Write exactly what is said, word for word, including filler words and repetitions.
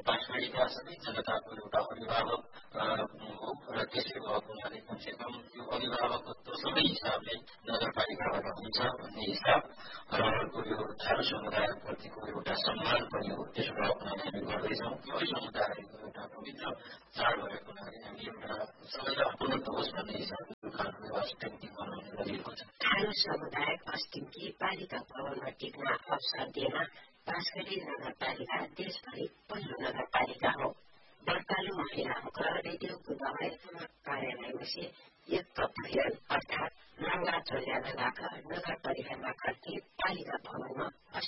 बाँसबारीका सबै जनताको एउटा अभिभावक हो र त्यसले भएको हुनाले कमसेकम त्यो अभिभावकत्वसँगै हिसाबले नगरपालिकाबाट हुन्छ भन्ने हिसाब र अर्को यो थारू समुदायप्रतिको एउटा सम्मान पनि हो। त्यसो भएको हुनाले हामी गर्दैछौँ। सबै समुदायको एउटा पवित्र चाड भएको हुनाले हामी एउटा सबैलाई अपनत्व होस् भन्ने हिसाबले यो खालको व्यवस्था बनाउने गरिएको छ। थारू समुदाय पश्चिमकी पालिका भवनमा टिक्न अवसर दिएन। बाँसबारी नगरपालिका देशभरि पहिलो नगरपालिका हो। व्रतालु महिलाहरूको रेडियो गुदाउने कार्यालयपछि एक कपहिरन अर्थात नाङ्गा चोल्या लगाकर नगर परिक्रमा गर्दै पालिका भवनमा